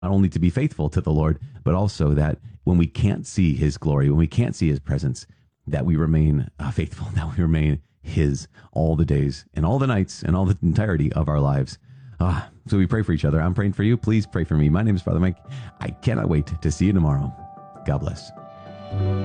not only to be faithful to the Lord, but also that when we can't see his glory, when we can't see his presence, that we remain faithful, that we remain his all the days and all the nights and all the entirety of our lives. So we pray for each other. I'm praying for you. Please pray for me. My name is Father Mike. I cannot wait to see you tomorrow. God bless.